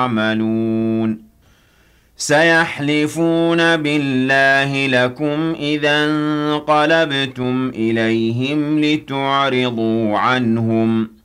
يعملون سيحلفون بالله لكم إذا انقلبتم إليهم لتعرضوا عنهم